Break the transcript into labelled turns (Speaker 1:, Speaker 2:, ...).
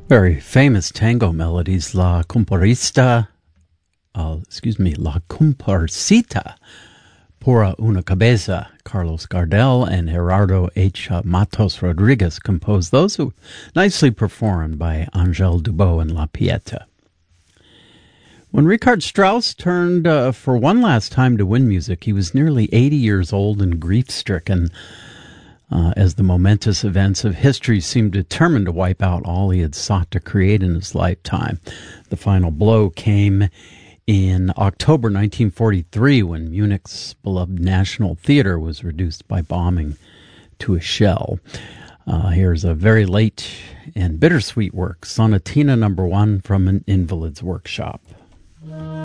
Speaker 1: Very famous tango melodies, La Comparsita, Por una Cabeza. Carlos Gardel and Gerardo H. Matos Rodriguez composed those, who nicely performed by Angel Dubó and La Pieta. When Richard Strauss turned for one last time to win music, he was nearly 80 years old and grief-stricken, as the momentous events of history seemed determined to wipe out all he had sought to create in his lifetime. The final blow came in October 1943, when Munich's beloved National Theater was reduced by bombing to a shell. Here's a very late and bittersweet work, Sonatina No. 1 from an Invalid's Workshop.